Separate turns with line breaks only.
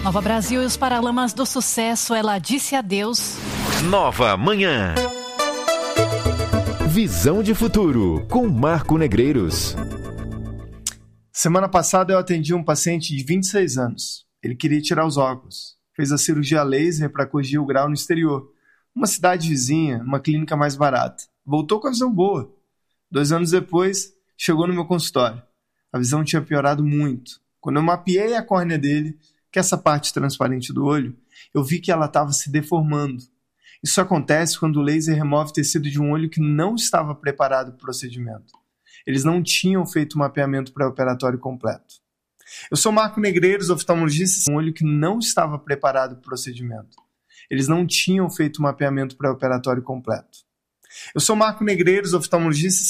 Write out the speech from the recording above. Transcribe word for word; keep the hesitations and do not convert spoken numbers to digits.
Nova Brasil e os Paralamas do Sucesso, ela disse adeus.
Nova Manhã. Visão de futuro com Marco Negreiros.
Semana passada eu atendi um paciente de vinte e seis anos. Ele queria tirar os óculos. Fez a cirurgia laser para corrigir o grau no exterior. Uma cidade vizinha, uma clínica mais barata. Voltou com a visão boa. Dois anos depois, chegou no meu consultório. A visão tinha piorado muito. Quando eu mapeei a córnea dele, que é essa parte transparente do olho, eu vi que ela estava se deformando. Isso acontece quando o laser remove tecido de um olho que não estava preparado para o procedimento. Eles não tinham feito o mapeamento pré-operatório completo. Eu sou Marco Negreiros, oftalmologista, um olho que não estava preparado para o procedimento. Eles não tinham feito o mapeamento pré-operatório completo. Eu sou Marco Negreiros, oftalmologista